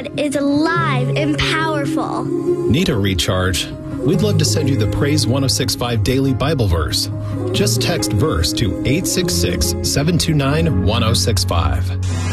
God is alive and powerful. Need a recharge? We'd love to send you the Praise 1065 Daily Bible Verse. Just text verse to 866-729-1065.